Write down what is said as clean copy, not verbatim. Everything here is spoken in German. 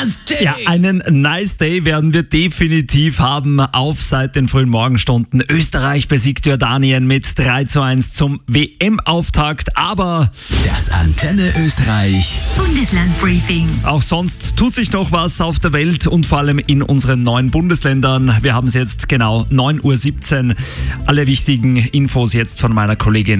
Day. Ja, einen Nice Day werden wir definitiv haben seit den frühen Morgenstunden. Österreich besiegt Jordanien mit 3:1 zum WM-Auftakt, aber Das Antenne Österreich Bundeslandbriefing. auch sonst tut sich noch was auf der Welt und vor allem in unseren 9 Bundesländern. Wir haben es jetzt genau 9:17 Uhr. Alle wichtigen Infos jetzt von meiner Kollegin